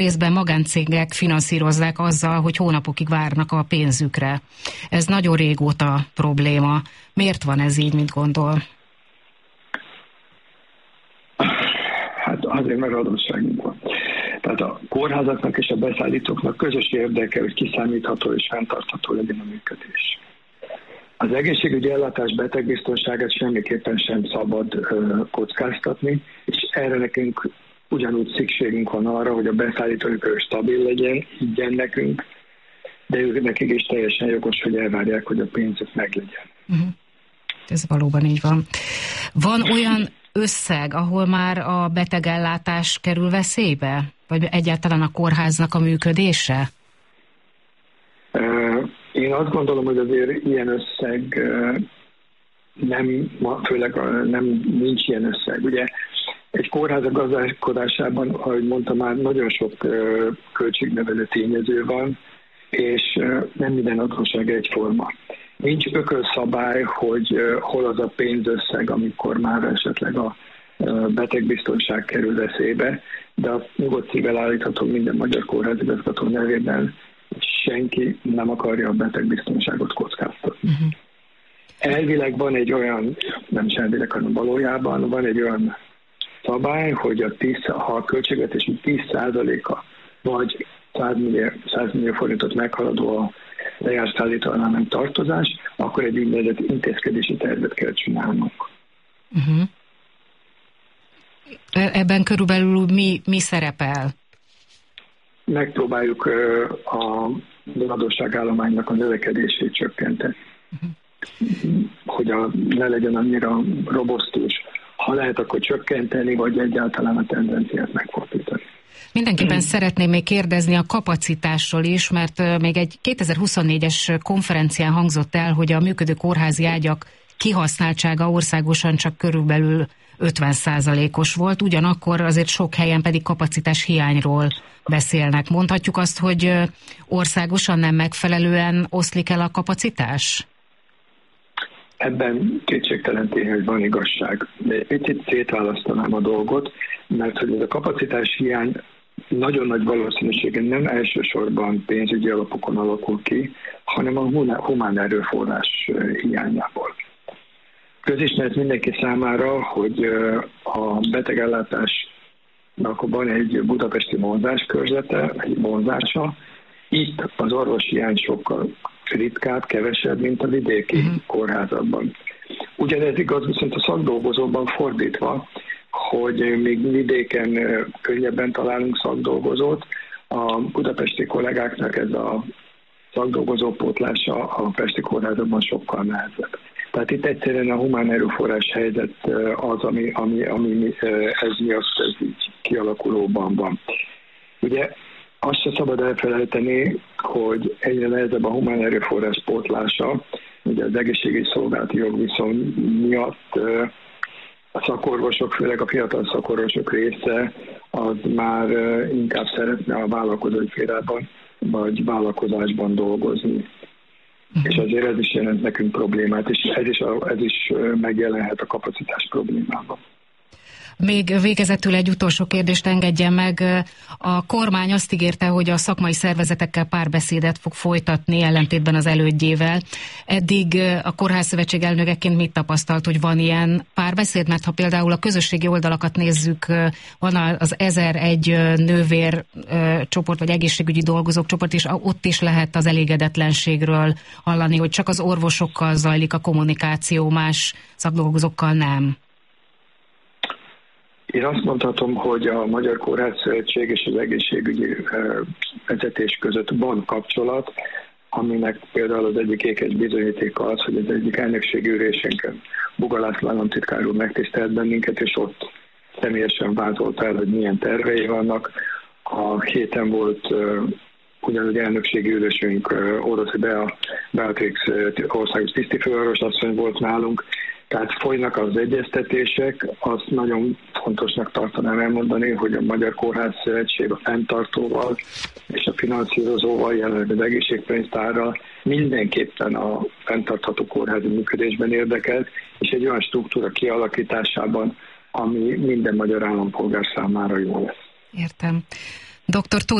részben magáncégek finanszírozzák azzal, hogy hónapokig várnak a pénzükre. Ez nagyon régóta probléma. Miért van ez így, mit gondol? Hát azért, mert adósságunk van. Tehát a kórházaknak és a beszállítóknak közös érdeke, hogy kiszámítható és fenntartható legyen a működés. Az egészségügyi ellátás betegbiztonságát semmiképpen sem szabad kockáztatni, és erre nekünk ugyanúgy szükségünk van arra, hogy a beszállítójuk stabil legyen, higgyen nekünk, de ők nekik is teljesen jogos, hogy elvárják, hogy a pénzük meglegyen. Ez valóban így van. Van olyan összeg, ahol már a betegellátás kerül veszélybe? Vagy egyáltalán a kórháznak a működése? Én azt gondolom, hogy azért ilyen összeg nincs ilyen összeg. Ugye egy kórház a gazdálkodásában, ahogy mondtam már, nagyon sok költségnevelő tényező van, és nem minden adósság egyforma. Nincs ökölszabály, hogy hol az a pénzösszeg, amikor már esetleg a betegbiztonság kerül veszélybe, de a nyugodt szívvel állíthatom minden magyar kórházigazgató nevében, hogy senki nem akarja a betegbiztonságot kockáztatni. Elvileg van egy olyan, nem is elvileg, hanem valójában van egy olyan szabály, hogy ha a költségvetésünk 10%-a vagy 100 millió forintot meghaladó a lejárt szállítóanál nem tartozás, akkor egy úgynevezett intézkedési tervet kell csinálnunk. Ebben körülbelül mi szerepel? Megpróbáljuk az adósságállománynak a növekedését csökkenteni. Hogy ne legyen annyira robosztus. Ha lehet, akkor csökkenteni, vagy egyáltalán a tendenciát megfordítani. Mindenképpen szeretném még kérdezni a kapacitásról is, mert még egy 2024-es konferencián hangzott el, hogy a működő kórházi ágyak kihasználtsága országosan csak körülbelül 50%-os volt, ugyanakkor azért sok helyen pedig kapacitás hiányról beszélnek. Mondhatjuk azt, hogy országosan nem megfelelően oszlik el a kapacitás? Ebben kétségtelen tény, hogy van igazság. De egy picit szétválasztanám a dolgot, mert hogy ez a kapacitás hiány nagyon nagy valószínűséggel nem elsősorban pénzügyi alapokon alakul ki, hanem a humán erőforrás hiányából. Közismert mindenki számára, hogy a betegellátásnak van egy budapesti vonzáskörzete, egy vonzása. Itt az orvoshiány sokkal ritkább, kevesebb, mint a vidéki kórházakban. Ugyanez igaz viszont a szakdolgozóban fordítva, hogy még vidéken könnyebben találunk szakdolgozót, a budapesti kollégáknak ez a szakdolgozó pótlása a pesti kórházakban sokkal nehezebb. Tehát itt egyszerűen a humán erőforrás helyzet az, ami ez miatt ez így kialakulóban van. Ugye azt se szabad elfelejteni, hogy egyre nehezebb a humán erőforrás pótlása, ugye az egészségügyi szolgálati jogviszony miatt a szakorvosok, főleg a fiatal szakorvosok része, az már inkább szeretne a vállalkozói szférában vagy vállalkozásban dolgozni. És azért ez is jelent nekünk problémát, és ez is megjelenhet a kapacitás problémában. Még végezetül egy utolsó kérdést engedjen meg. A kormány azt ígérte, hogy a szakmai szervezetekkel párbeszédet fog folytatni, ellentétben az elődjével. Eddig a Kórházszövetség elnökeként mit tapasztalt, hogy van ilyen párbeszéd? Mert ha például a közösségi oldalakat nézzük, van az 1001 nővér csoport, vagy egészségügyi dolgozók csoport, és ott is lehet az elégedetlenségről hallani, hogy csak az orvosokkal zajlik a kommunikáció, más szakdolgozókkal nem. Én azt mondhatom, hogy a Magyar Kórházszövetség és az egészségügyi vezetés között van kapcsolat, aminek például az egyik ékes bizonyítéka az, hogy az egyik elnökségi ülésénken Buga László államtitkár úr megtisztelt bennünket, és ott személyesen vázolt el, hogy milyen tervei vannak. A héten volt ugyanúgy elnökségi ülésünk, Oroszi Beatrix országos tisztifőorvos asszony volt nálunk, tehát folynak az egyeztetések, azt nagyon fontosnak tartanám elmondani, hogy a Magyar Kórházszövetség a fenntartóval és a finanszírozóval, jelenleg az egészségpénztárral mindenképpen a fenntartható kórházi működésben érdekelt, és egy olyan struktúra kialakításában, ami minden magyar állampolgár számára jó lesz. Értem. Dr.